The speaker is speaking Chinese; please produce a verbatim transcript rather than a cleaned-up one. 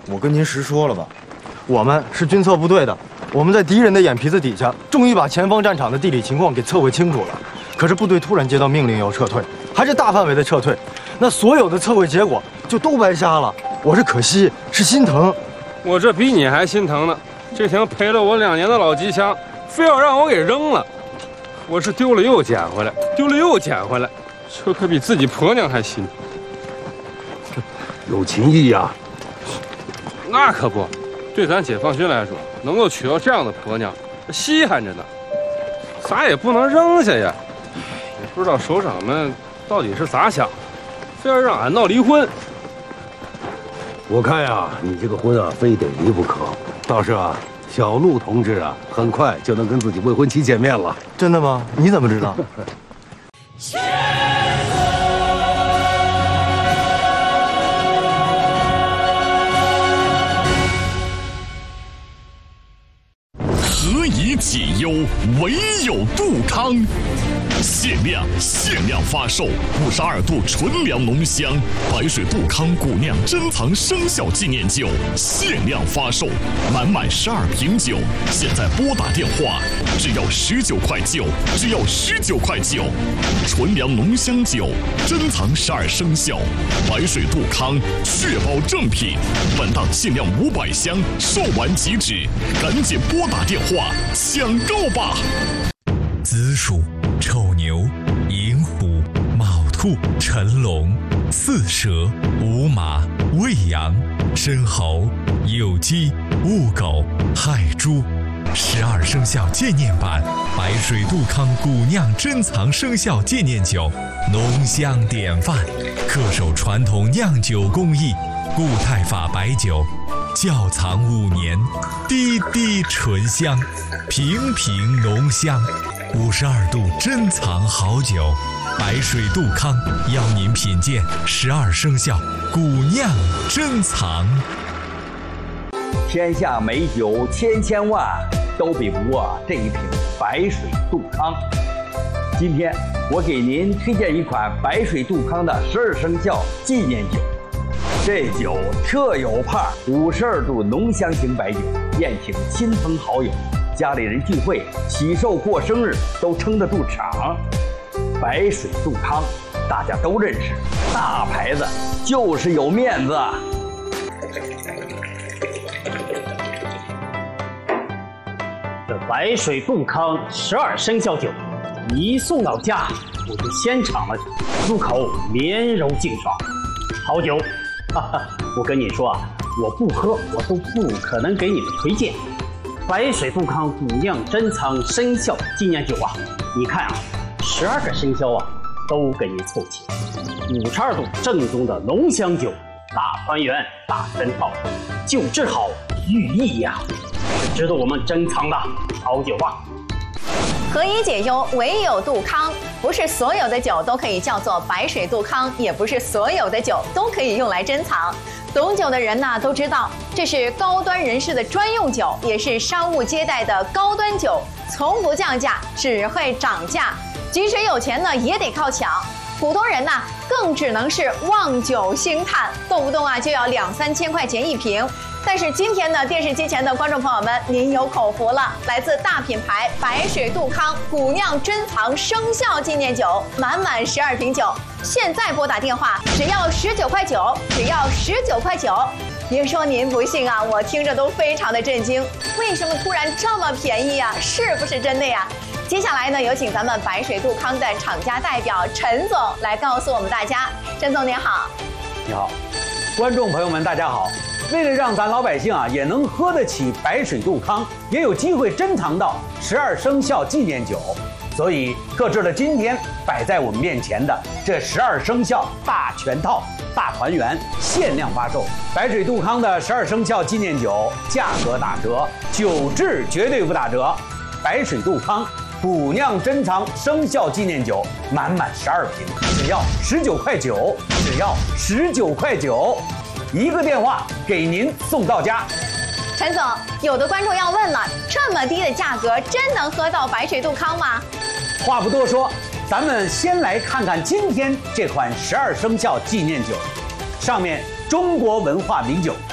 我跟您实说了吧，我们是军测部队的，我们在敌人的眼皮子底下，终于把前方战场的地理情况给测绘清楚了。可是部队突然接到命令要撤退，还是大范围的撤退，那所有的测绘结果就都白瞎了。我是可惜，是心疼。 我这比你还心疼呢，这挺陪了我两年的老机枪，非要让我给扔了。我是丢了又捡回来，丢了又捡回来，这可比自己婆娘还心疼。 有情义呀！ 那可不，对咱解放军来说，能够娶到这样的婆娘，稀罕着呢。啥也不能扔下呀。也不知道首长们到底是咋想，非要让俺闹离婚。 我看呀，你这个婚啊，非得离不可。倒是啊，小陆同志啊，很快就能跟自己未婚妻见面了。 真的吗？你怎么知道？ 何以解忧，唯有杜康。限量限量发售五十二度纯粮浓香白水杜康古酿珍藏生肖纪念酒，限量发售，满满十二瓶酒，现在拨打电话，只要十九块九，只要十九块九。纯粮浓香酒，珍藏十二生肖，白水杜康，确保正品。本档限量五百箱，售完即止，赶紧拨打电话抢购吧！ 子鼠、丑牛、寅虎、卯兔、辰龙、巳蛇、午马、未羊、申猴、酉鸡、戊狗、亥猪。十二生肖纪念版白水杜康古酿珍藏生肖纪念酒，浓香典范，恪守传统酿酒工艺，固态法白酒，窖藏五年，滴滴醇香，瓶瓶浓香。五十二度珍藏好酒，白水杜康邀您品鉴十二生肖古酿珍藏。 天下美酒千千万，都比不过这一瓶白水杜康。今天我给您推荐一款白水杜康的十二生肖纪念酒。这酒特有派，五十二度浓香型白酒，宴请亲朋好友，家里人聚会、喜寿过生日都撑得住场。白水杜康大家都认识，大牌子就是有面子。 这白水杜康十二生肖酒一送到家，我就先尝了，入口绵柔净爽，好酒。哈哈，我跟你说啊，我不喝我都不可能给你们推荐。白水杜康古酿珍藏生肖纪念酒啊，你看啊，十二个生肖啊都给你凑齐，五十二度正宗的浓香酒，大团圆大珍套，酒质好寓意呀、啊，是值得我们珍藏的好酒啊。 何以解忧，唯有杜康。不是所有的酒都可以叫做白水杜康，也不是所有的酒都可以用来珍藏。懂酒的人呢都知道，这是高端人士的专用酒，也是商务接待的高端酒，从不降价，只会涨价。即使有钱呢，也得靠抢。普通人呢，更只能是望酒兴叹，动不动啊就要两三千块钱一瓶。但是今天呢，电视机前的观众朋友们，您有口福了！来自大品牌白水杜康古酿珍藏生肖纪念酒，满满十二瓶酒，现在拨打电话只要十九块九，只要十九块九。别说您不信啊，我听着都非常的震惊，为什么突然这么便宜啊？是不是真的呀？接下来呢，有请咱们白水杜康的厂家代表陈总来告诉我们大家。陈总您好。 你好，观众朋友们大家好。为了让咱老百姓啊也能喝得起白水杜康，也有机会珍藏到十二生肖纪念酒，所以特制了今天摆在我们面前的这十二生肖大全套大团圆限量发售。白水杜康的十二生肖纪念酒价格打折，酒质绝对不打折。白水杜康古酿珍藏生肖纪念酒满满十二瓶，只要十九块九，只要十九块九。一个电话给您送到家。 陈总，有的观众要问了，这么低的价格真能喝到白水杜康吗？ 话不多说，咱们先来看看今天这款十二生肖纪念酒，上面中国文化名酒